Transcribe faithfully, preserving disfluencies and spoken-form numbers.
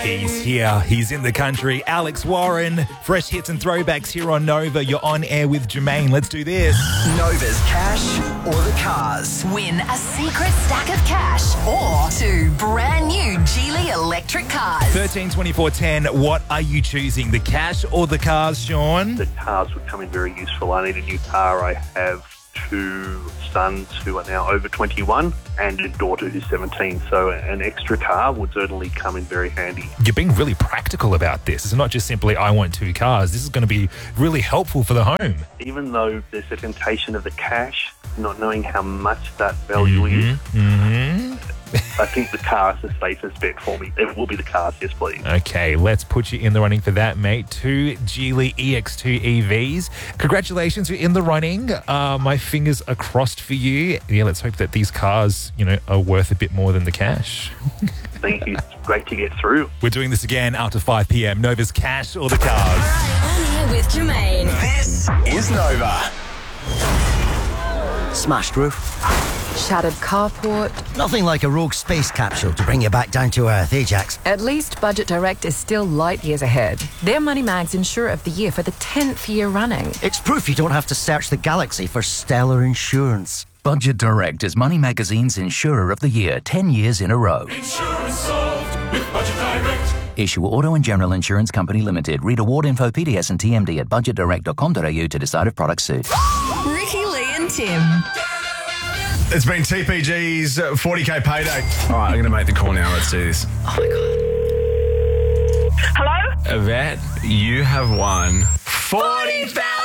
He's here. He's in the country. Alex Warren. Fresh hits and throwbacks here on Nova. You're on air with Jermaine. Let's do this. Nova's cash or the cars. Win a secret stack of cash or two brand new Geely electric cars. thirteen twenty-four ten. What are you choosing? The cash or the cars, Sean? The cars would come in very useful. I need a new car. I have two sons who are now over twenty-one and a daughter who's seventeen. So an extra car would certainly come in very handy. You're being really practical about this. It's not just simply, I want two cars. This is going to be really helpful for the home. Even though there's a temptation of the cash, not knowing how much that value is, Mm-hmm. I think the car is the safest bet for me. It will be the cars, yes please. Okay, let's put you in the running for that, mate. Two Geely E X two E Vs. Congratulations, you're in the running. Uh, my fingers are crossed for you. Yeah, let's hope that these cars, you know, are worth a bit more than the cash. Thank you. It's great to get through. We're doing this again after five p.m. Nova's cash or the cars. On air with Jermaine. This is Nova. Smashed roof. Shattered carport. Nothing like a rogue space capsule to bring you back down to earth, Ajax. At least Budget Direct is still light years ahead. They're Money Mag's Insurer of the Year for the tenth year running. It's proof you don't have to search the galaxy for stellar insurance. Budget Direct is Money Magazine's Insurer of the Year, ten years in a row. Insurance solved with Budget Direct. Issue Auto and General Insurance Company Limited. Read award info, P D S and T M D at budget direct dot com dot a u to decide if products suit. Ricky, Lee and Tim. It's been T P G's forty K payday. All right, I'm going to make the call now. Let's do this. Oh my God. Hello? Yvette, you have won forty thousand